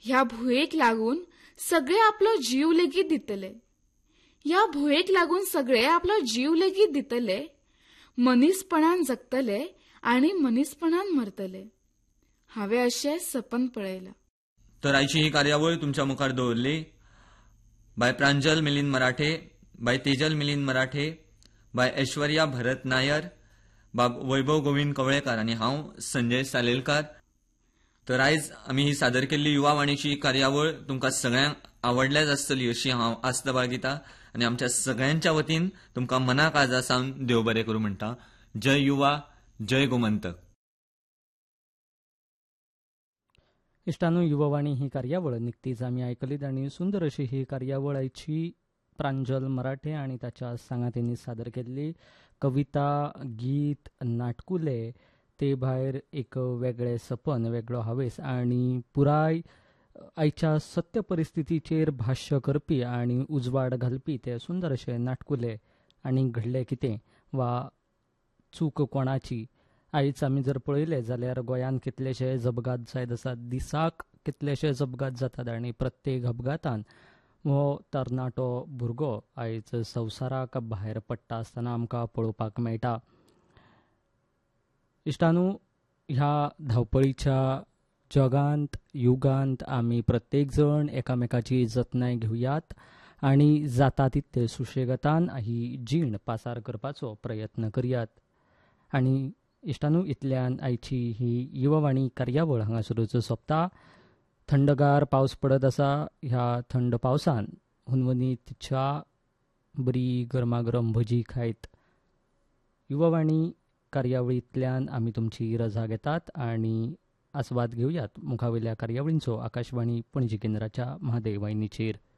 ह्या भुयेक लागून सगळे आपलो जीव लेगीत दितले. ह्या भुयेक लागून सगळे आपलो जीव लेगीत दितले, मनीसपणान जगतले आणि मनीसपणान मरतले. हांवें अशें सपन पळयलां. तर आयची ही कार्यावळ तुमच्या मुखार दवरली. बाय प्रांजल मिलिंद मराठे, बाय तेजल मिलिंद मराठे, बाय ऐश्वर्या भरत नायर, बाब वैभव गोविंद कवळेकार आणि हांव संजय सालेलकार. तर आयज आमी ही सादर केल्ली युवा वाणीची कार्यावळ तुमकां सगळ्यांक आवडल्याच आसतली अशी हांव आस्त बाळगितां आणि आमच्या सगळ्यांच्या वतीन तुमकां मनाक आजासावन देव बरें करूं म्हणटा. जय युवा, जय गोमंतक. इश्टानू युवावाणी ही कार्यावळ निकतीच आमी आयकलीत आणि सुंदर अशी ही कार्यावळ आयची प्रांजल मराठे आणि ताच्या सांगातींनी सादर केल्ली. कविता, गीत, नाटकुले, ते भायर एक वेगळे सपन, वेगळो हावेस आणि पुराय आयच्या सत्य परिस्थितीचेर भाष्य करपी आणि उजवाड घालपी ते सुंदर अशे नाटकुले आणि घडले कितें वा चूक कोणाची आयज आमी जर पळयले जाल्यार गोंयांत कितलेशे अपघात जायत आसात. दिसाक कितलेशे अपघात जातात आणि प्रत्येक अपघातान हो तरणाटो भुरगो आयज संवसाराक भायर पडटा आसतना आमकां पळोवपाक मेळटा. इश्टानू, ह्या धांवपळीच्या जगांत युगांत आमी प्रत्येक जण एकामेकाची जतनाय घेवयात आणि जाता तितले सुशेगतान ही जीण पासार करपाचो प्रयत्न करयात. आणि इश्टानू, इतल्यान आयची ही युवावाणी कार्यावळ हांगासरूच सोंपता. थंडगार पावस पडत आसा. ह्या थंड पावसान हुनवनीत च्या, बरी गरमागरम भजी खायत युवावाणी कार्यावळींतल्यान आमी तुमची रजा घेतात आणि आस्वाद घेवयात मुखावेल्या कार्यावळींचो आकाशवाणी पणजी केंद्राच्या म्हादय वाहिनीचेर.